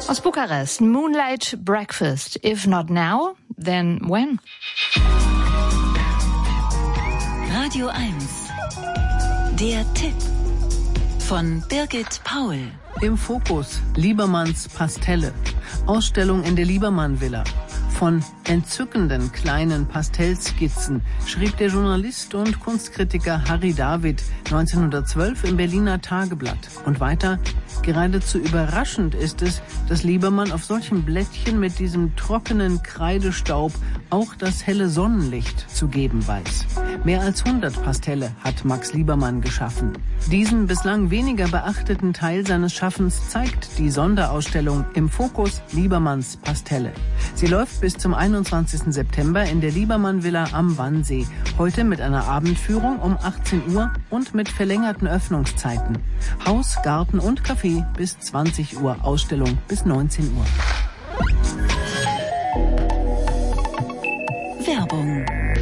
Aus Bukarest, Moonlight Breakfast. If not now, then when? Radio 1. Der Tipp von Birgit Paul. Im Fokus Liebermanns Pastelle. Ausstellung in der Liebermann-Villa. Von entzückenden kleinen Pastellskizzen schrieb der Journalist und Kunstkritiker Harry David 1912 im Berliner Tageblatt. Und weiter, geradezu überraschend ist es, dass Liebermann auf solchen Blättchen mit diesem trockenen Kreidestaub auch das helle Sonnenlicht zu geben weiß. Mehr als 100 Pastelle hat Max Liebermann geschaffen. Diesen bislang weniger beachteten Teil seines Schaffens zeigt die Sonderausstellung Im Fokus Liebermanns Pastelle. Sie läuft bis zum 21. September in der Liebermann-Villa am Wannsee. Heute mit einer Abendführung um 18 Uhr und mit verlängerten Öffnungszeiten. Haus, Garten und Café bis 20 Uhr, Ausstellung bis 19 Uhr. Werbung.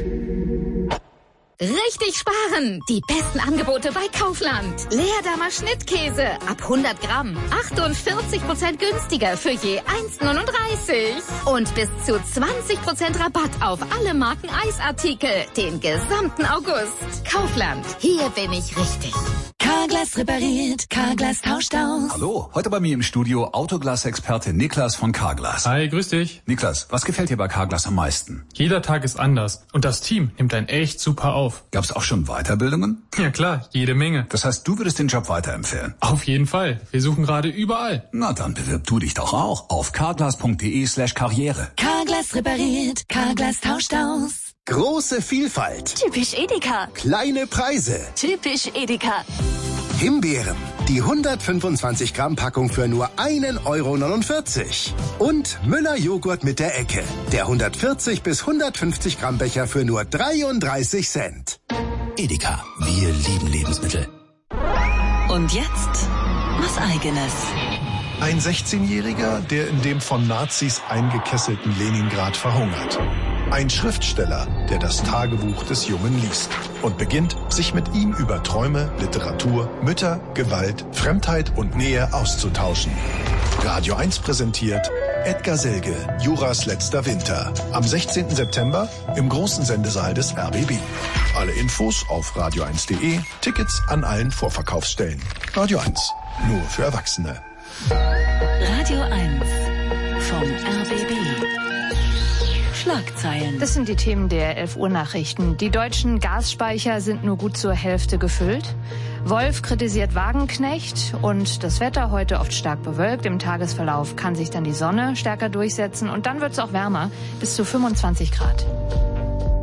Richtig sparen! Die besten Angebote bei Kaufland. Leerdammer Schnittkäse ab 100 Gramm. 48% günstiger für je 1,39. Und bis zu 20% Rabatt auf alle Marken Eisartikel. Den gesamten August. Kaufland. Hier bin ich richtig. Carglass repariert, Carglass tauscht aus. Hallo, heute bei mir im Studio Autoglas-Experte Niklas von Carglass. Hi, grüß dich. Niklas, was gefällt dir bei Carglass am meisten? Jeder Tag ist anders und das Team nimmt einen echt super auf. Gab's auch schon Weiterbildungen? Ja klar, jede Menge. Das heißt, du würdest den Job weiterempfehlen? Auf jeden Fall. Wir suchen gerade überall. Na, dann bewirb du dich doch auch auf carglass.de/karriere. Carglass repariert, Carglass tauscht aus. Große Vielfalt. Typisch Edeka. Kleine Preise. Typisch Edeka. Himbeeren. Die 125 Gramm Packung für nur 1,49 €. Und Müller Joghurt mit der Ecke. Der 140 bis 150 Gramm Becher für nur 33 Cent. Edeka. Wir lieben Lebensmittel. Und jetzt was Eigenes. Ein 16-Jähriger, der in dem von Nazis eingekesselten Leningrad verhungert. Ein Schriftsteller, der das Tagebuch des Jungen liest und beginnt, sich mit ihm über Träume, Literatur, Mütter, Gewalt, Fremdheit und Nähe auszutauschen. Radio 1 präsentiert Edgar Selge, Juras letzter Winter. Am 16. September im großen Sendesaal des RBB. Alle Infos auf radio1.de, Tickets an allen Vorverkaufsstellen. Radio 1, nur für Erwachsene. Radio 1 vom RBB. Schlagzeilen. Das sind die Themen der 11 Uhr Nachrichten. Die deutschen Gasspeicher sind nur gut zur Hälfte gefüllt. Wolf kritisiert Wagenknecht und das Wetter heute oft stark bewölkt. Im Tagesverlauf kann sich dann die Sonne stärker durchsetzen und dann wird es auch wärmer, bis zu 25 Grad.